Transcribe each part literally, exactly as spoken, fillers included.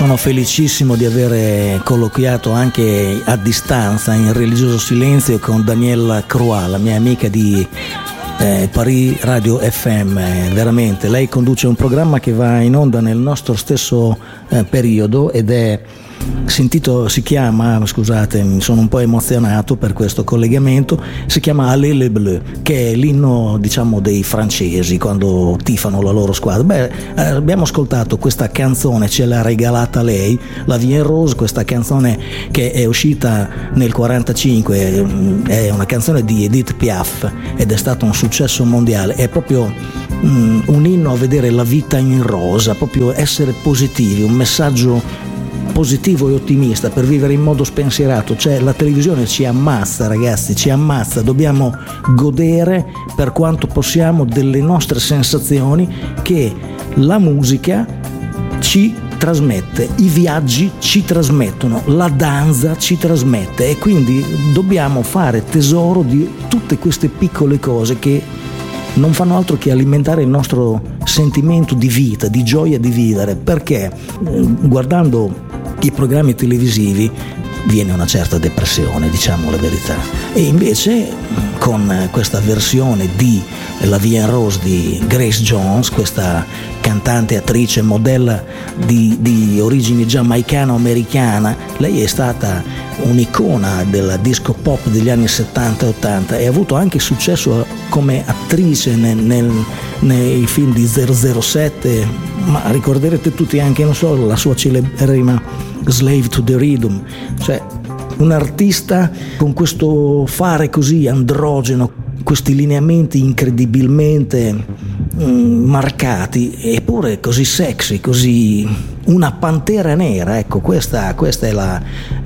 Sono felicissimo di aver colloquiato anche a distanza, in religioso silenzio, con Daniela Croix, la mia amica di eh, Paris Radio F M. Veramente, lei conduce un programma che va in onda nel nostro stesso eh, periodo ed è sentito, si chiama, scusate, mi sono un po' emozionato per questo collegamento, si chiama Allez les Bleus, che è l'inno, diciamo, dei francesi quando tifano la loro squadra. Beh, abbiamo ascoltato questa canzone, ce l'ha regalata lei, La Vie en Rose, questa canzone che è uscita nel quarantacinque, è una canzone di Edith Piaf ed è stato un successo mondiale. È proprio mm, un inno a vedere la vita in rosa, proprio essere positivi, un messaggio positivo e ottimista per vivere in modo spensierato. Cioè, la televisione ci ammazza, ragazzi, ci ammazza. Dobbiamo godere per quanto possiamo delle nostre sensazioni che la musica ci trasmette, i viaggi ci trasmettono, la danza ci trasmette, e quindi dobbiamo fare tesoro di tutte queste piccole cose che non fanno altro che alimentare il nostro sentimento di vita, di gioia di vivere, perché guardando i programmi televisivi viene una certa depressione, diciamo la verità, e invece con questa versione di La Vie en Rose di Grace Jones, questa cantante, attrice, modella di, di origine giamaicano-americana, lei è stata un'icona della disco pop degli anni settanta e ottanta e ha avuto anche successo come attrice nel, nel, nei film di zero zero sette, ma ricorderete tutti anche, non so, la sua celeberrima Slave to the Rhythm, cioè un artista con questo fare così androgeno, questi lineamenti incredibilmente mm, marcati, eppure così sexy, così una pantera nera, ecco, questa, questa è la...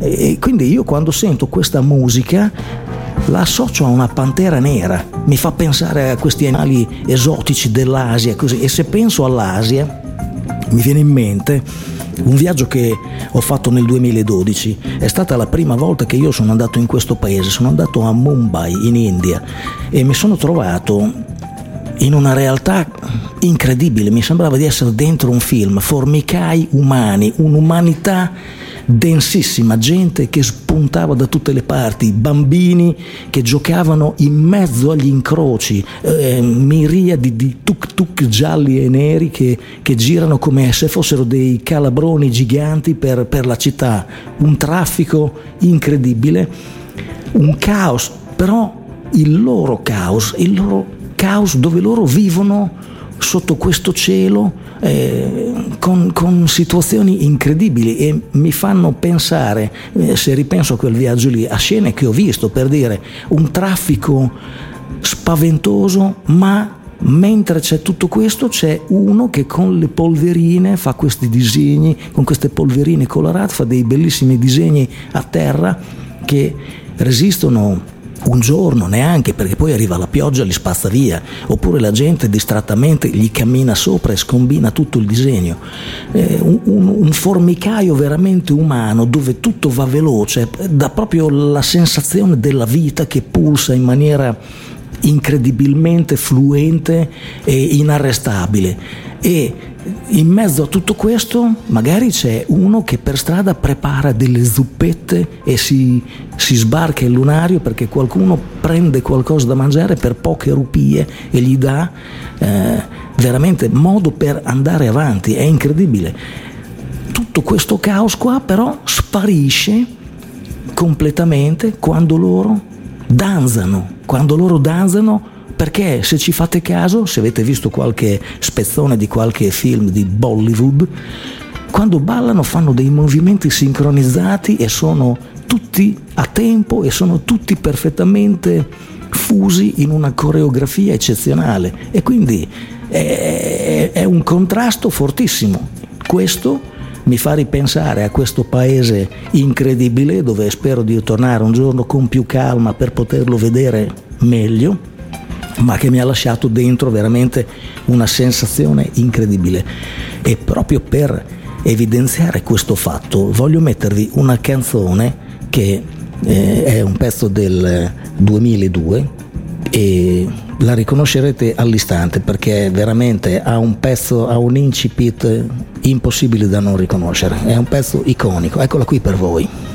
E quindi io quando sento questa musica la associo a una pantera nera, mi fa pensare a questi animali esotici dell'Asia, così. E se penso all'Asia mi viene in mente un viaggio che ho fatto nel duemiladodici. È stata la prima volta che io sono andato in questo paese, sono andato a Mumbai in India e mi sono trovato in una realtà incredibile, mi sembrava di essere dentro un film, formicai umani, un'umanità densissima, gente che spuntava da tutte le parti, bambini che giocavano in mezzo agli incroci, eh, miriadi di tuk tuk gialli e neri che, che girano come se fossero dei calabroni giganti per, per la città, un traffico incredibile, un caos, però il loro caos, il loro caos dove loro vivono sotto questo cielo eh, con, con situazioni incredibili, e mi fanno pensare, eh, se ripenso a quel viaggio lì, a scene che ho visto, per dire, un traffico spaventoso, ma mentre c'è tutto questo c'è uno che con le polverine fa questi disegni, con queste polverine colorate fa dei bellissimi disegni a terra che resistono un giorno neanche, perché poi arriva la pioggia e li spazza via, oppure la gente distrattamente gli cammina sopra e scombina tutto il disegno. Eh, un, un, un formicaio veramente umano dove tutto va veloce, dà proprio la sensazione della vita che pulsa in maniera incredibilmente fluente e inarrestabile. E in mezzo a tutto questo magari c'è uno che per strada prepara delle zuppette e si, si sbarca il lunario perché qualcuno prende qualcosa da mangiare per poche rupie e gli dà eh, veramente modo per andare avanti. È incredibile. Tutto questo caos qua però sparisce completamente quando loro danzano, quando loro danzano perché, se ci fate caso, se avete visto qualche spezzone di qualche film di Bollywood, quando ballano fanno dei movimenti sincronizzati e sono tutti a tempo e sono tutti perfettamente fusi in una coreografia eccezionale, e quindi è, è un contrasto fortissimo. Questo mi fa ripensare a questo paese incredibile dove spero di tornare un giorno con più calma per poterlo vedere meglio, ma che mi ha lasciato dentro veramente una sensazione incredibile. E proprio per evidenziare questo fatto voglio mettervi una canzone che eh, è un pezzo del duemiladue e la riconoscerete all'istante perché veramente ha un pezzo, ha un incipit impossibile da non riconoscere, è un pezzo iconico, eccola qui per voi.